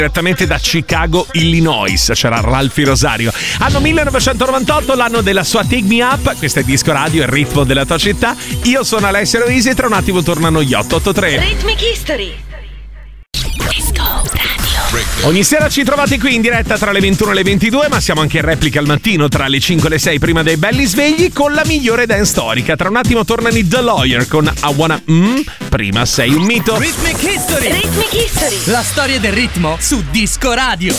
direttamente da Chicago, Illinois. C'era Ralphie Rosario. Anno 1998, l'anno della sua Take Me Up. Questo è Disco Radio, il ritmo della tua città. Io sono Alessia Loisi e tra un attimo tornano gli 883. Rhythmic History. Disco Radio. Ogni sera ci trovate qui in diretta tra le 21 e le 22, ma siamo anche in replica al mattino tra le 5 e le 6 prima dei belli svegli con la migliore dance storica. Tra un attimo tornano i The Lawyer con I Wanna prima sei un mito. Rhythmic History. Rhythmic History. La storia del ritmo su Disco Radio.